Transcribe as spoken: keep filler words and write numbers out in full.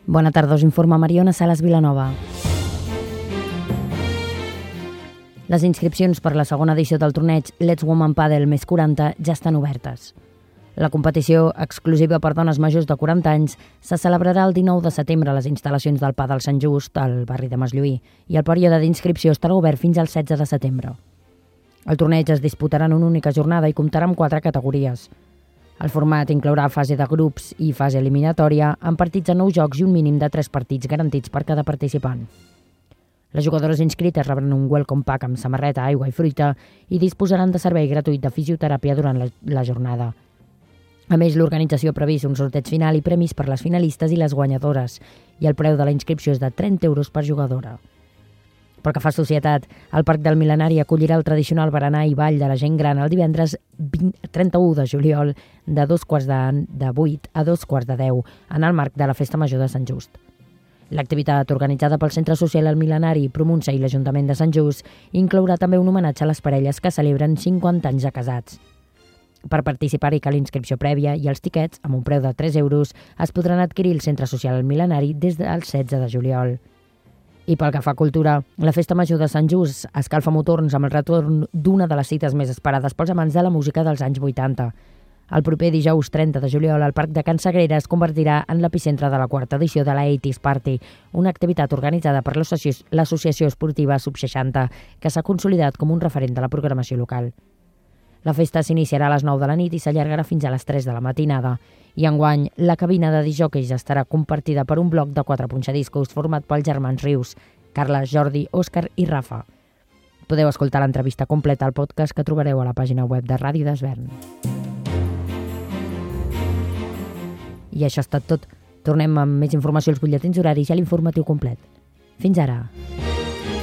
Bona tarda, us informa Mariona Salas Vilanova. Les inscripcions per la segona edició del torneig Let's Woman Padel més quaranta ja estan obertes. La competició, exclusiva per dones majors de quaranta anys, se celebrarà el dinou de setembre a les instal·lacions del Padel Sant Just, al barri de Maslloí, i el període d'inscripció estarà obert fins al setze de setembre. El torneig es disputarà en una única jornada i comptarà amb quatre categories. El format inclourà fase de grups i fase eliminatòria, amb partits de nou jocs i un mínim de tres partits garantits per cada participant. Les jugadores inscrites rebran un welcome pack amb samarreta, aigua i fruita i disposaran de servei gratuït de fisioteràpia durant la, la jornada. A més, l'organització ha previst un sorteig final i premis per les finalistes i les guanyadores, i el preu de la inscripció és de trenta euros per jugadora. Pel que fa a societat, el Parc del Mil·lenari acollirà el tradicional berenar i ball de la gent gran el divendres trenta-u de juliol de dos quarts de, de vuit a dos quarts de deu en el marc de la Festa Major de Sant Just. L'activitat, organitzada pel Centre Social El Mil·lenari, Promunça i l'Ajuntament de Sant Just, inclourà també un homenatge a les parelles que celebren cinquanta anys de casats. Per participar-hi cal inscripció prèvia i els tiquets, amb un preu de tres euros, es podran adquirir al Centre Social El Mil·lenari des del setze de juliol. I pel que fa a cultura, la Festa Major de Sant Just escalfa motorns amb el retorn d'una de les cites més esperades pels amants de la música dels anys vuitanta. El proper dijous trenta de juliol, el Parc de Can Sagrera es convertirà en l'epicentre de la quarta edició de la eighties Party, una activitat organitzada per l'Associació Esportiva Sub seixanta, que s'ha consolidat com un referent de la programació local. La festa s'iniciarà a les nou de la nit i s'allargarà fins a les tres de la matinada. I enguany, la cabina de disjòqueis estarà compartida per un bloc de quatre punxadiscos format pels germans Rius, Carles, Jordi, Òscar i Rafa. Podeu escoltar l'entrevista completa al podcast que trobareu a la pàgina web de Ràdio d'Esvern. I això ha estat tot. Tornem amb més informació als butlletins horaris i a l'informatiu complet. Fins ara!